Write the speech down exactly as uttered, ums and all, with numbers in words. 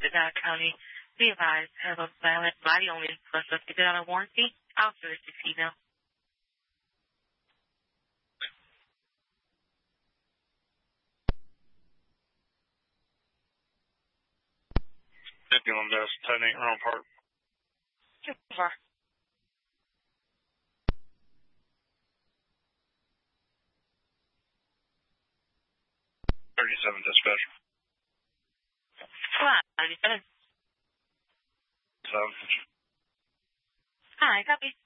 Dade County. Be advised, have a violent body only plus suspected out of warranty. Officer six email. Deputy on desk, ten eight Round Park. Too far. thirty-seven dispatch. Come on, ninety-seven. seven. Hi, copy.